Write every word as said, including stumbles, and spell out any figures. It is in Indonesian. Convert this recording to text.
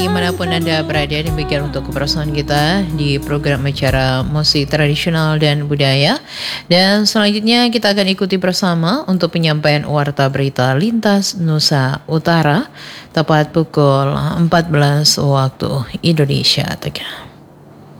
Dimanapun Anda berada, demikian untuk kebersamaan kita di program acara musik tradisional dan budaya. Dan selanjutnya kita akan ikuti bersama untuk penyampaian warta berita lintas Nusa Utara tepat pukul empat belas waktu Indonesia Tengah.